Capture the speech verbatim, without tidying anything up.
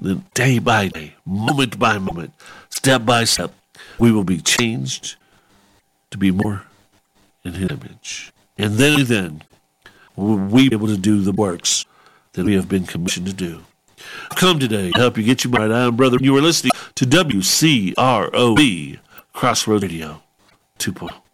then day by day, moment by moment, step by step, we will be changed to be more in his image. And then, then, will we be able to do the works that we have been commissioned to do. I've come today to help you get you right. I am Brother. You are listening to W C R O B Crossroads Radio two point oh.